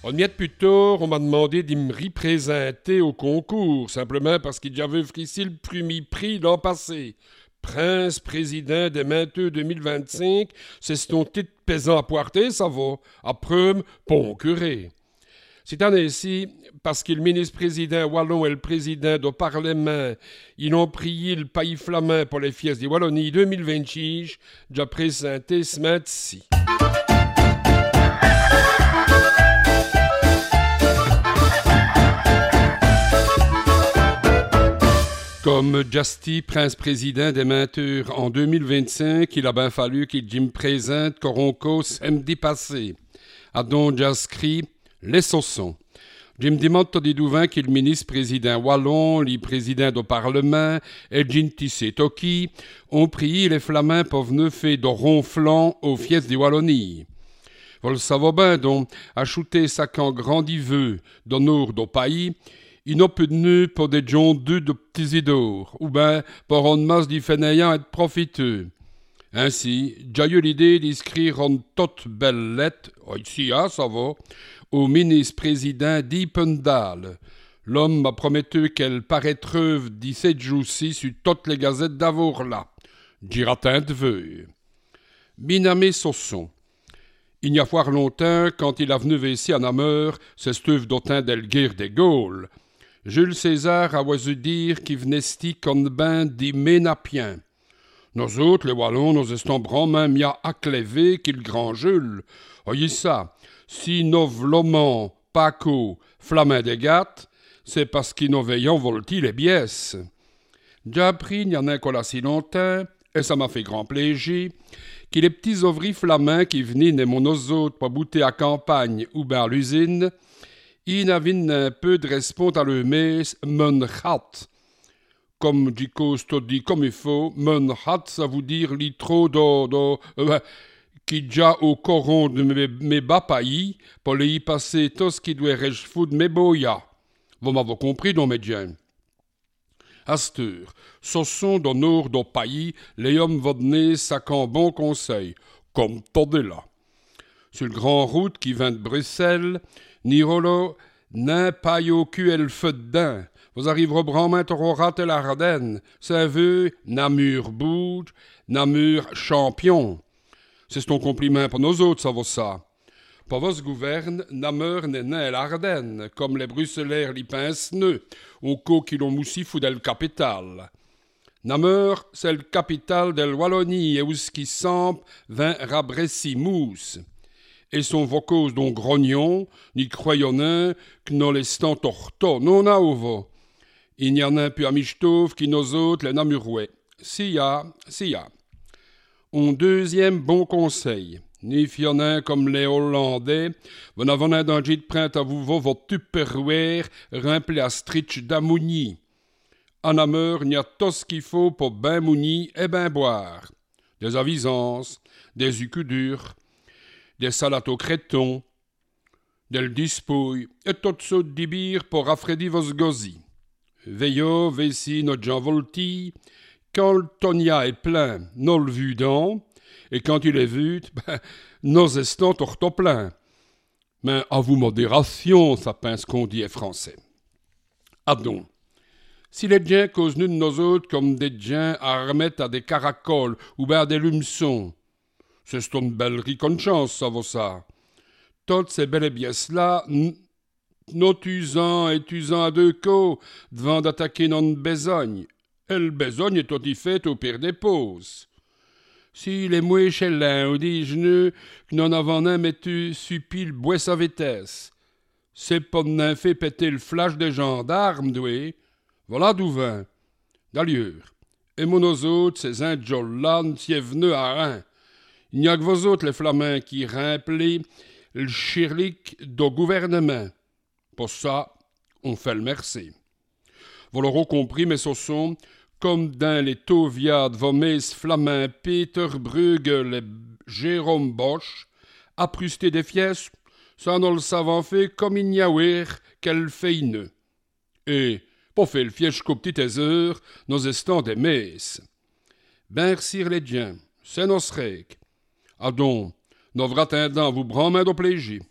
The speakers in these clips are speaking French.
On y est plus tard, on m'a demandé de me représenter au concours, simplement parce qu'il j'avais officié le premier prix l'an passé. Prince président des Menteux 2025, c'est ton titre pesant à poirter, ça va. Après, bon curé. Cette année-ci, parce que le ministre-président wallon et le président du Parlement, ils ont prié le pays flamand pour les fiestes de Wallonie 2026, j'ai présenté ce matin-ci. Comme Justy, prince-président des Mentures en 2025, il a bien fallu qu'il me présente Coronco samedi passé. A donc j'inscrit les saussons. Jim demande des douvins qu'il le ministre-président wallon, le président du Parlement et Gintissé Toki ont prié les Flamands pour venir faire de ronflant aux fiestes de Wallonie. Vous le savez bien, donc, acheter ça quand grandi veut dans nord du pays, il n'a peu de nœuds pour des gens deux de petits idores, ou bien pour une masse de fainéants et de profiteux. Ainsi, j'ai eu l'idée d'écrire une toute belle lettre, ici, ça va, au ministre-président d'Ipendal. L'homme m'a promis qu'elle paraîtrait 17 jours-ci sur toutes les gazettes d'Avour-là. Giratin de vœux. Binamé Sausson. Il n'y a fort longtemps, quand il a venu ici à Namur, c'est stuff d'autant d'Elguire des Gaules. Jules César a oisu dire qu'il venait sti qu'on ben des Ménapiens. Nous autres, les Wallons, nous estons brandement mis à accléver qu'il grand Jules. Voyez ça, si nous vlomons, Paco, Flamin des Gattes, c'est parce qu'ils nous veillons volti les biesses. J'ai appris, il y en a un si longtemps, et ça m'a fait grand plaisir, que les petits ouvriers flamands qui venaient de mon autres pour bouter à campagne ou bien à l'usine, ils avaient un peu de respect à leur messe, mon hat. Comme dit dit comme il faut, mon hat, ça veut dire litro qui déjà au coron de mes bas pays, pour les y passer tout ce qui doit rejfoutre mes boya. Vous m'avez compris, non, mes gens? Astur, ce sont dans nord du pays, les hommes vont donner ça qu'un bon conseil, comme t'es là. Sur le grand route qui vient de Bruxelles, Nirolo, n'a pas eu le feu dedans. Vous arriverez brandement à rater l'Ardenne. Ça veut Namur bouge, Namur champion. C'est ton compliment pour nous autres, ça vaut ça. Pour vos gouverne, Namur n'est né l'Ardenne, comme les Bruxellaires l'y pincent-neux, au cas qu'ils l'ont moussi fou de capital. Namur, c'est le capital de Wallonie, et où ce qui semble vint rabressi mousse. Et son vocose dont grognon, ni croyonnant, que nous l'estant torto, non a ovo. Il n'y en a un peu à Michtov qui nous autres les Namurois. Si ya. Un deuxième bon conseil. Ni fionnin comme les Hollandais, vous n'avez un danger de prendre à vous votre tupperware rempli à stritch d'amouni. En Namur, il y a tout ce qu'il faut pour ben mouni et ben boire. Des avisances, des ucudures, des salades au créton, del dispouille et toutes sortes d'ibires pour rafraîchir vos gozis. Veillons, vessi notre Jean Volti, quand le tonia est plein, nous le vudons, et quand il est vu, nos estons torto plein. Mais à vous modération, ça pince qu'on dit est français. Adon, si les gens causent nous de nos autres comme des gens à remettre à des caracoles ou bien à des lumeçons, c'est une belle riconchance, ça vaut ça. Toutes ces belles pièces-là, nos usant et usant à deux coups, devant d'attaquer notre besogne. Et le besogne est tout y fait au pire des pauses. Si les mouches et l'un ou des genoux, que n'en avons un mettu suppi le bois sa vitesse. C'est pas n'en fait péter le flash des gendarmes, doué. Voilà d'où vint. D'ailleurs, et mon autres, ces indjols-là, n'y est venu à rien. Il n'y a que vous autres, les flamands, qui remplissent le chirlic du gouvernement. Pour ça, on fait le merci. Vous l'aurez compris, mes saussons, comme dans les Toviades, vos messes flamands, Peter Bruegel et Jérôme Bosch, apprustés des fiesses, ça nous le savons fait comme il n'y a ouir qu'elle fait nœud. Et, pour faire le fièche qu'aux petites heures, nous estons des messes. Ben, sire les diens, c'est nos règles. Adon, nous attendons vous brandement au plaisir.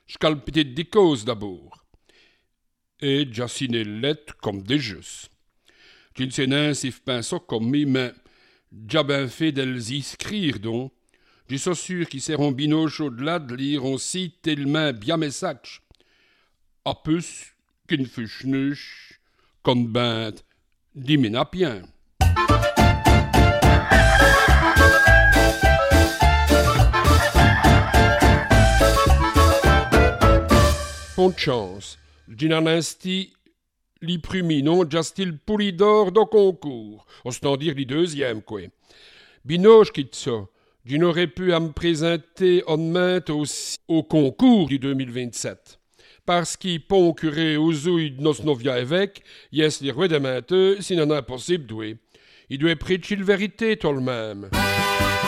J'cal peut-être des causes d'abord. Et j'assiné lettres comme des jeux. Qu'il s'en insif pas ça comme mes mains. J'ai bien fait d'elles y écrire donc. Je suis sûr qu'ils seront binoches au-delà de lire aussi tellement bien mes sacs. A plus qu'une fuchnuche, qu'on binte, diminapien. Pas de chance. J'inanesti li primi non justil Poulidor do concours. Ostant dire li deuxième, quoi. Binoche quitte ça. Je n'aurais pu à me présenter en main aussi au concours du 2027. Parce qu'il concurrait aux ouilles de nos novia évêques, yes les rois de mainteux, s'il en a possible doué. Il doit prêcher la vérité tout le même.